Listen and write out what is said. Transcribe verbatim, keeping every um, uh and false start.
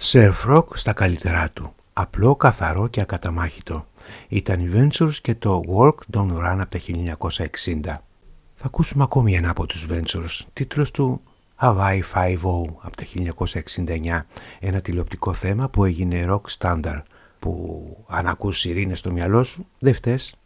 Surf rock στα καλύτερά του. Απλό, καθαρό και ακαταμάχητο. Ήταν οι Ventures και το Work Don't Run από τα χίλια εννιακόσια εξήντα. Θα ακούσουμε ακόμη ένα από τους Ventures, τίτλος του Hawaii πενήντα από τα χίλια εννιακόσια εξήντα εννιά, ένα τηλεοπτικό θέμα που έγινε rock standard, που αν ακούς σιρήνες στο μυαλό σου δεν φταίς.